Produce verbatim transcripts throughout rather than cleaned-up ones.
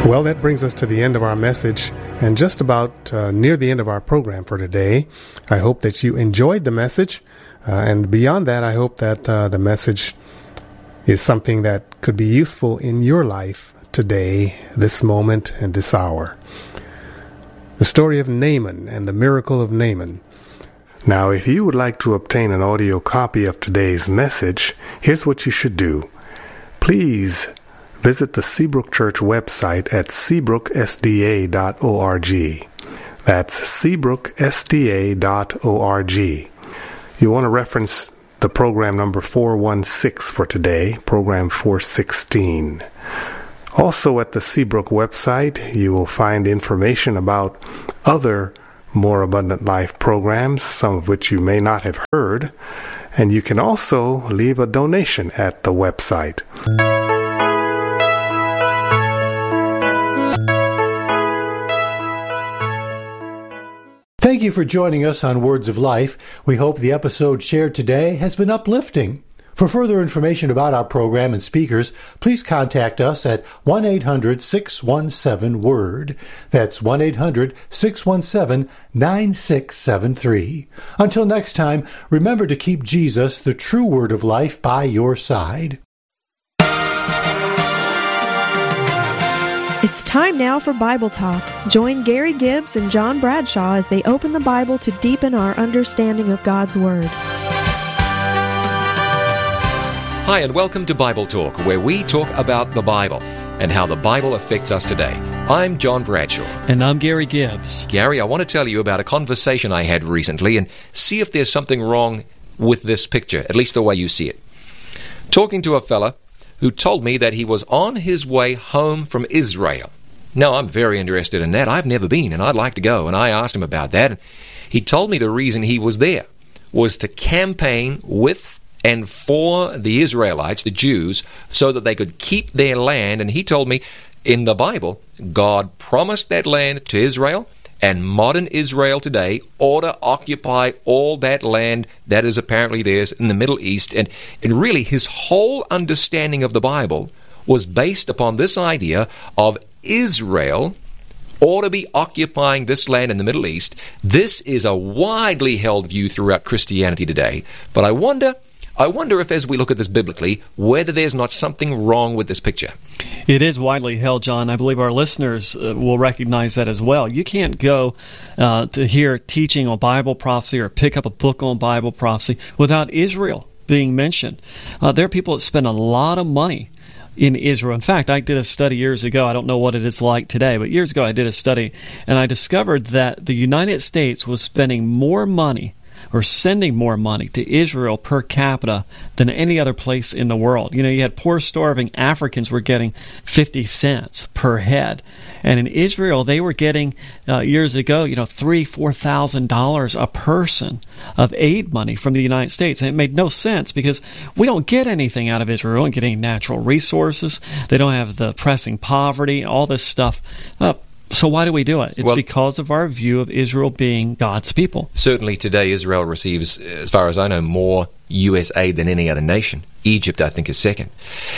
Well, that brings us to the end of our message and just about uh, near the end of our program for today. I hope that you enjoyed the message. Uh, and beyond that, I hope that uh, the message is something that could be useful in your life today, this moment, and this hour. The story of Naaman and the miracle of Naaman. Now, if you would like to obtain an audio copy of today's message, here's what you should do. Please visit the Seabrook Church website at seabrook s d a dot org. That's seabrook s d a dot org. You want to reference the program number four one six for today, program four sixteen. Also at the Seabrook website, you will find information about other More Abundant Life programs, some of which you may not have heard, and you can also leave a donation at the website. Thank you for joining us on Words of Life. We hope the episode shared today has been uplifting. For further information about our program and speakers, please contact us at one eight hundred six one seven WORD. That's one eight hundred six one seven nine six seven three. Until next time, remember to keep Jesus, the true Word of Life, by your side. It's time now for Bible Talk. Join Gary Gibbs and John Bradshaw as they open the Bible to deepen our understanding of God's Word. Hi, and welcome to Bible Talk, where we talk about the Bible and how the Bible affects us today. I'm John Bradshaw. And I'm Gary Gibbs. Gary, I want to tell you about a conversation I had recently and see if there's something wrong with this picture, at least the way you see it. Talking to a fella who told me that he was on his way home from Israel. Now, I'm very interested in that. I've never been, and I'd like to go, and I asked him about that. And he told me the reason he was there was to campaign with and for the Israelites, the Jews, so that they could keep their land. And he told me, in the Bible, God promised that land to Israel, and modern Israel today ought to occupy all that land that is apparently theirs in the Middle East. And, and really, his whole understanding of the Bible was based upon this idea of Israel ought to be occupying this land in the Middle East. This is a widely held view throughout Christianity today. But I wonder... I wonder if, as we look at this biblically, whether there's not something wrong with this picture. It is widely held, John. I believe our listeners uh, will recognize that as well. You can't go uh, to hear teaching on Bible prophecy or pick up a book on Bible prophecy without Israel being mentioned. Uh, there are people that spend a lot of money in Israel. In fact, I did a study years ago. I don't know what it is like today, but years ago I did a study, and I discovered that the United States was spending more money or sending more money to Israel per capita than any other place in the world. You know, you had poor, starving Africans were getting fifty cents per head. And in Israel, they were getting, uh, years ago, you know, three thousand dollars, four thousand dollars a person of aid money from the United States. And it made no sense because we don't get anything out of Israel. We don't get any natural resources. They don't have the pressing poverty, all this stuff. Uh, So why do we do it? It's well, because of our view of Israel being God's people. Certainly today Israel receives, as far as I know, more U S aid than any other nation. Egypt, I think, is second.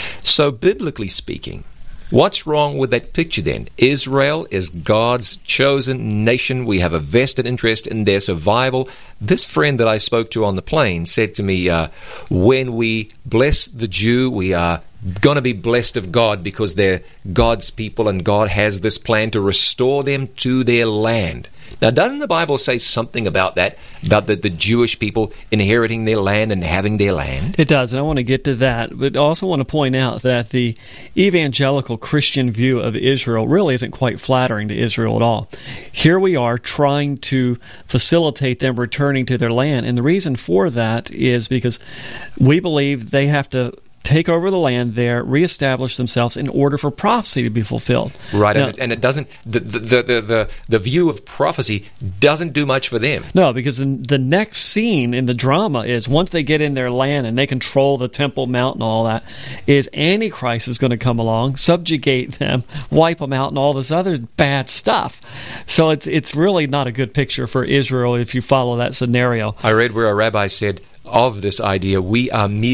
So biblically speaking, what's wrong with that picture then? Israel is God's chosen nation. We have a vested interest in their survival. This friend that I spoke to on the plane said to me, uh, when we bless the Jew, we are going to be blessed of God because they're God's people and God has this plan to restore them to their land. Now, doesn't the Bible say something about that, about the, the Jewish people inheriting their land and having their land? It does, and I want to get to that. But I also want to point out that the evangelical Christian view of Israel really isn't quite flattering to Israel at all. Here we are trying to facilitate them returning to their land, and the reason for that is because we believe they have to take over the land there, reestablish themselves in order for prophecy to be fulfilled. Right, now, and, it, and it doesn't, the, the, the, the, the view of prophecy doesn't do much for them. No, because the, the next scene in the drama is once they get in their land and they control the Temple Mount and all that, is Antichrist is going to come along, subjugate them, wipe them out, and all this other bad stuff. So it's it's really not a good picture for Israel if you follow that scenario. I read where a rabbi said of this idea, we are merely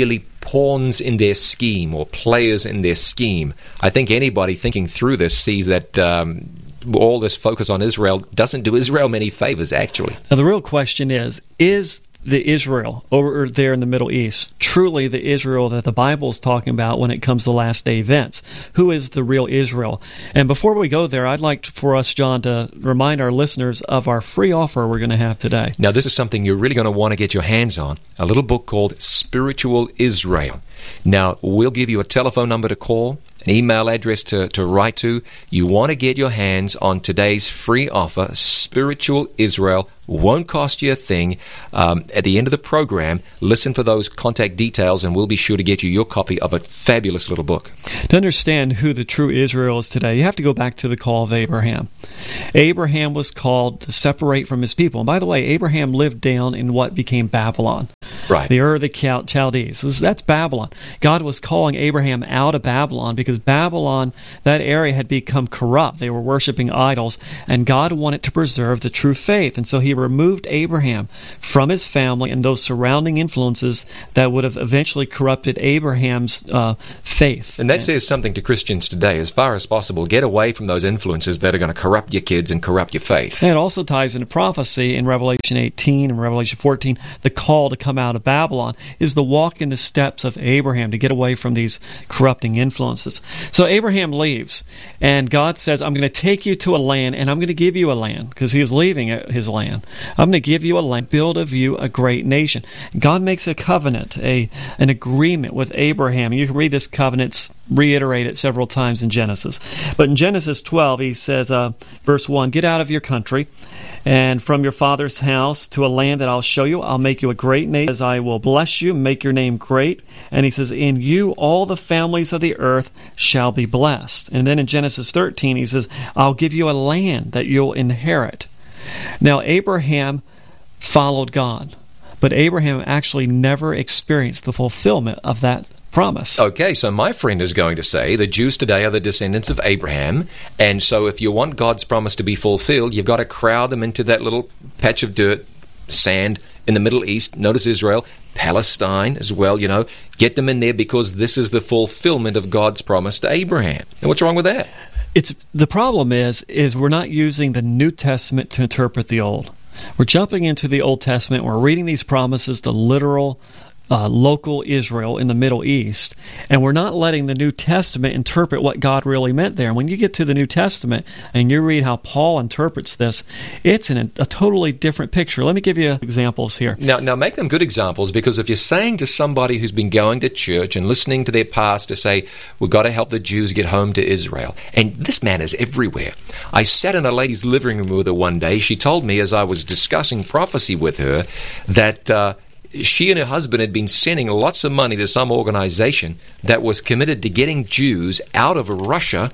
pawns in their scheme or players in their scheme. I think anybody thinking through this sees that um, all this focus on Israel doesn't do Israel many favors, actually. Now, the real question is, is the Israel over there in the Middle East truly the Israel that the Bible is talking about when it comes to last day events? Who is the real Israel? And before we go there, I'd like for us, John, to remind our listeners of our free offer we're going to have today. Now, this is something you're really going to want to get your hands on, a little book called Spiritual Israel. Now, we'll give you a telephone number to call, an email address to, to write to. You want to get your hands on today's free offer, Spiritual Israel. Won't cost you a thing. Um, at the end of the program, listen for those contact details, and we'll be sure to get you your copy of a fabulous little book. To understand who the true Israel is today, you have to go back to the call of Abraham. Abraham was called to separate from his people. And by the way, Abraham lived down in what became Babylon. Right. The Ur of the Chaldees. That's Babylon. God was calling Abraham out of Babylon because Babylon, that area, had become corrupt. They were worshiping idols, and God wanted to preserve the true faith. And so he removed Abraham from his family and those surrounding influences that would have eventually corrupted Abraham's uh, faith. And that says something to Christians today. As far as possible, get away from those influences that are going to corrupt your kids and corrupt your faith. And it also ties into prophecy in Revelation eighteen and Revelation fourteen. The call to come out of Babylon is the walk in the steps of Abraham to get away from these corrupting influences. So Abraham leaves, and God says, I'm going to take you to a land, and I'm going to give you a land, because he was leaving his land. I'm going to give you a land, build of you a great nation. God makes a covenant, a an agreement with Abraham. You can read this covenant, it's reiterated several times in Genesis. But in Genesis twelve, he says, uh, verse one, get out of your country and from your father's house to a land that I'll show you. I'll make you a great nation, as I will bless you, make your name great. And he says, in you all the families of the earth shall be blessed. And then in Genesis thirteen, he says, I'll give you a land that you'll inherit. Now, Abraham followed God, but Abraham actually never experienced the fulfillment of that promise. Okay, so my friend is going to say the Jews today are the descendants of Abraham, and so if you want God's promise to be fulfilled, you've got to crowd them into that little patch of dirt, sand in the Middle East. Notice Israel, Palestine as well, you know. Get them in there because this is the fulfillment of God's promise to Abraham. And what's wrong with that? It's the problem is is we're not using the New Testament to interpret the Old. We're jumping into the Old Testament. We're reading these promises to literal Uh, local Israel in the Middle East, and we're not letting the New Testament interpret what God really meant there. And when you get to the New Testament and you read how Paul interprets this, it's in a, a totally different picture. Let me give you examples here. Now, now make them good examples, because if you're saying to somebody who's been going to church and listening to their pastor say, we've got to help the Jews get home to Israel, and this man is everywhere. I sat in a lady's living room with her one day. She told me as I was discussing prophecy with her that uh, she and her husband had been sending lots of money to some organization that was committed to getting Jews out of Russia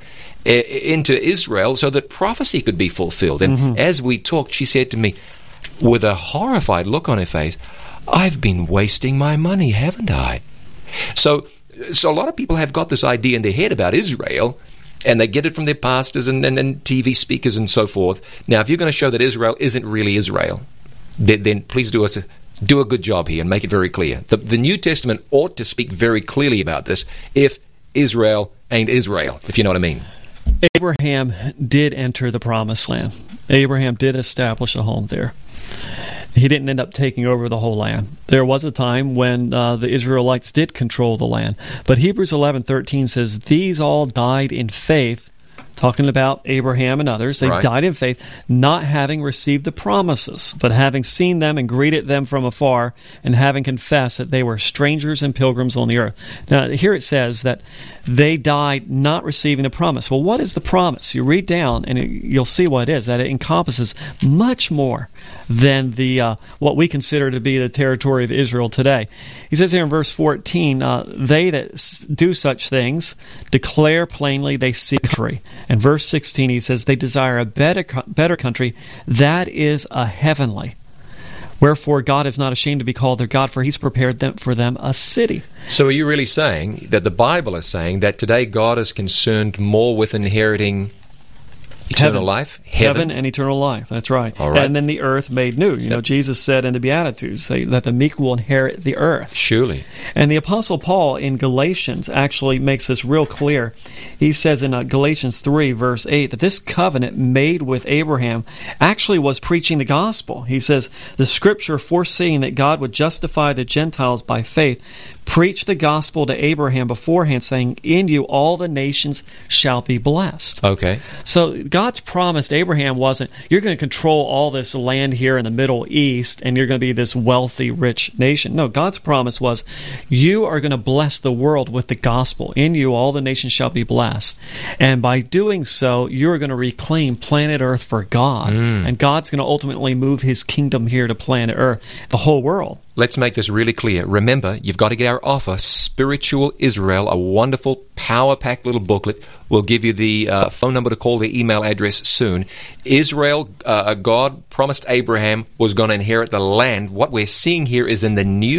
into Israel so that prophecy could be fulfilled. And mm-hmm. as we talked, she said to me, with a horrified look on her face, I've been wasting my money, haven't I? So, so a lot of people have got this idea in their head about Israel, and they get it from their pastors and, and, and T V speakers and so forth. Now, if you're going to show that Israel isn't really Israel, then, then please do us a Do a good job here and make it very clear. The, the New Testament ought to speak very clearly about this if Israel ain't Israel, if you know what I mean. Abraham did enter the Promised Land. Abraham did establish a home there. He didn't end up taking over the whole land. There was a time when uh, the Israelites did control the land. But Hebrews eleven thirteen says, these all died in faith, talking about Abraham and others. They right. died in faith, not having received the promises, but having seen them and greeted them from afar, and having confessed that they were strangers and pilgrims on the earth. Now, here it says that they died not receiving the promise. Well, what is the promise? You read down, and it, you'll see what it is, that it encompasses much more than the uh, what we consider to be the territory of Israel today. He says here in verse fourteen, uh, they that do such things declare plainly they seek victory. And verse sixteen, he says, they desire a better, better country, that is a heavenly. Wherefore God is not ashamed to be called their God, for he's prepared them for them a city. So are you really saying that the Bible is saying that today God is concerned more with inheriting Eternal heaven. life? Heaven. Heaven. and eternal life. That's right. All right. And then the earth made new. You know, Yep. Jesus said in the Beatitudes say, that the meek will inherit the earth. Surely. And the Apostle Paul in Galatians actually makes this real clear. He says in uh, Galatians three, verse eight, that this covenant made with Abraham actually was preaching the gospel. He says, the Scripture foreseeing that God would justify the Gentiles by faith, preached the gospel to Abraham beforehand, saying, in you all the nations shall be blessed. Okay. So God's promise to Abraham wasn't, you're going to control all this land here in the Middle East and you're going to be this wealthy, rich nation. No, God's promise was, you are going to bless the world with the gospel. In you all the nations shall be blessed. And by doing so, you're going to reclaim planet Earth for God. Mm. And God's going to ultimately move His kingdom here to planet Earth, the whole world. Let's make this really clear. Remember, you've got to get our offer, Spiritual Israel, a wonderful, power-packed little booklet. We'll give you the uh, phone number to call, the email address soon. Israel, uh, God promised Abraham was going to inherit the land. What we're seeing here is in the New